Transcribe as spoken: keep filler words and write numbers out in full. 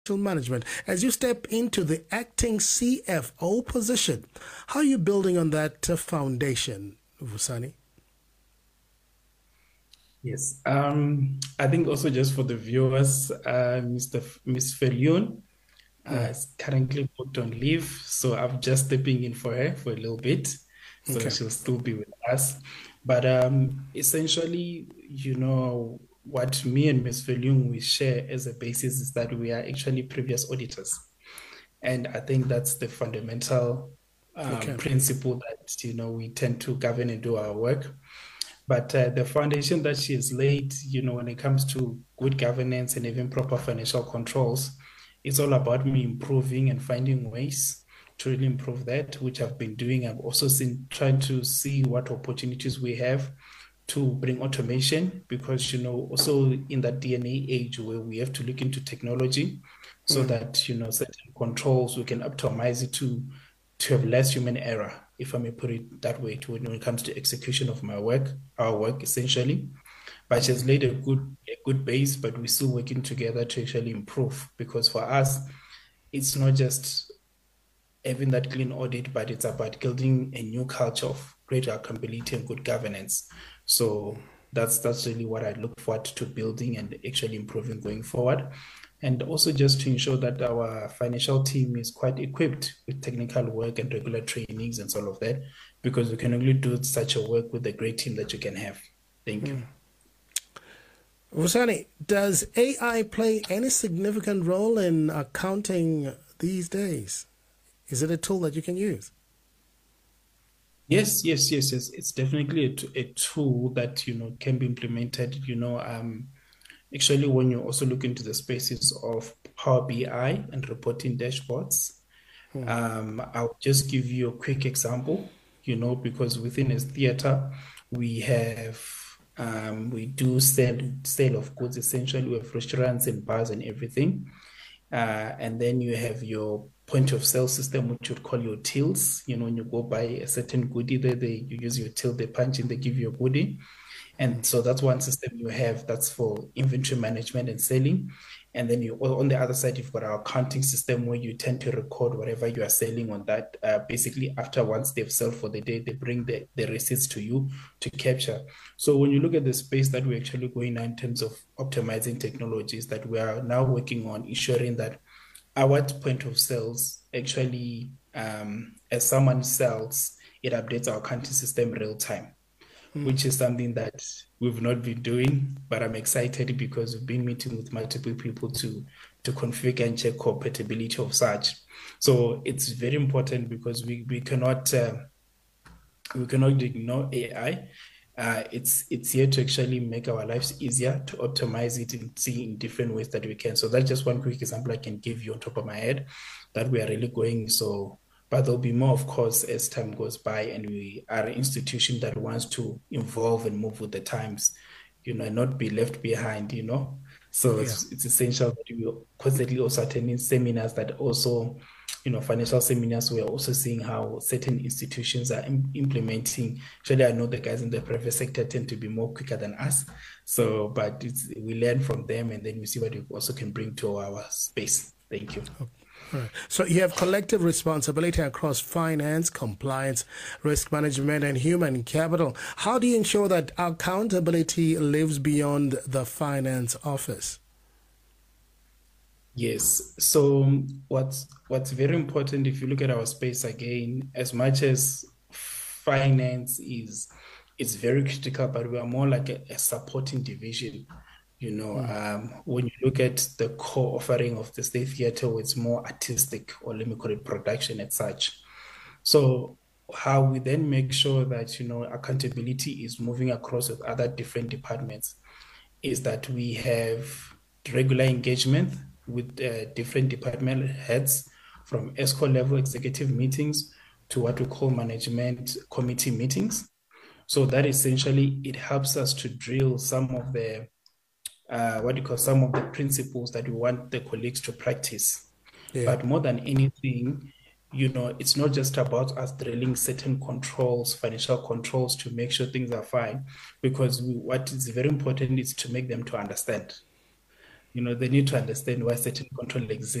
management. As you step into the acting C F O position, how are you building on that uh, foundation, Vusani? Yes. Um, I think also just for the viewers, uh, Mister F- Miss Felion uh, Mm, is currently booked on leave, so I'm just stepping in for her for a little bit, so okay. she'll still be with us. But um, essentially, you know, what me and Miss Felion we share as a basis is that we are actually previous auditors, and I think that's the fundamental um, Okay. principle that you know we tend to govern and do our work. But uh, the foundation that she has laid, you know, when it comes to good governance and even proper financial controls, it's all about me improving and finding ways to really improve that, which I've been doing. I've also seen trying to see what opportunities we have to bring automation because, you know, also in that D N A age where we have to look into technology so Mm, that, you know, certain controls, we can optimize it to to have less human error, if I may put it that way, to when it comes to execution of my work, our work essentially. But she has laid a good a good base, but we're still working together to actually improve. Because for us, it's not just having that clean audit, but it's about building a new culture of greater accountability and good governance. So that's that's really what I look forward to building and actually improving going forward. And also just to ensure that our financial team is quite equipped with technical work and regular trainings and all of that, because we can only do such a work with the great team that you can have. Thank you. mm. Vusani, does A I play any significant role in accounting these days? Is it a tool that you can use? Yes, yes, yes, yes. It's definitely a, t- a tool that you know can be implemented. You know, um, actually, when you also look into the spaces of Power B I and reporting dashboards, Mm, um, I'll just give you a quick example, you know, because within a theater, we have um, we do sell sale of goods essentially. We have restaurants and bars and everything. Uh, and then you have your point of sale system, which you'd call your tills. You know, when you go buy a certain goodie there, they you use your till, they punch in, they give you a goodie. mm, And so that's one system you have that's for inventory management and selling. And then you on the other side, you've got our accounting system where you tend to record whatever you are selling on that. Uh, basically, after once they've sold for the day, they bring the, the receipts to you to capture. So when you look at the space that we're actually going now in terms of optimizing technologies, that we are now working on ensuring that our point of sales actually, um, as someone sells, it updates our accounting system real time, mm. which is something that we've not been doing, but I'm excited because we've been meeting with multiple people to to configure and check compatibility of such. So it's very important because we we cannot uh, we cannot ignore A I. Uh, it's it's here to actually make our lives easier, to optimize it and see in different ways that we can. So that's just one quick example I can give you on top of my head that we are really going. So, but there'll be more, of course, as time goes by, and we are an institution that wants to evolve and move with the times, you know, and not be left behind, you know. So Yeah. it's it's essential that we constantly also attending seminars that also, you know, financial seminars. We are also seeing how certain institutions are im- implementing. Actually, I know the guys in the private sector tend to be more quicker than us. So, but it's, we learn from them, and then we see what we also can bring to our space. Thank you. Okay. All right. So you have collective responsibility across finance, compliance, risk management, and human capital. How do you ensure that accountability lives beyond the finance office? Yes. So um, what's what's very important if you look at our space again, as much as finance is is very critical, but we are more like a, a supporting division. You know, Mm, um, when you look at the core offering of the State Theatre, it's more artistic, or let me call it production and such. So how we then make sure that you know accountability is moving across with other different departments is that we have regular engagement with uh, different department heads from ESCO level executive meetings to what we call management committee meetings. So that essentially it helps us to drill some of the uh, what do you call some of the principles that we want the colleagues to practice. yeah. But more than anything, you know, it's not just about us drilling certain controls, financial controls to make sure things are fine, because we, what is very important is to make them to understand. You know, they need to understand why certain control exists.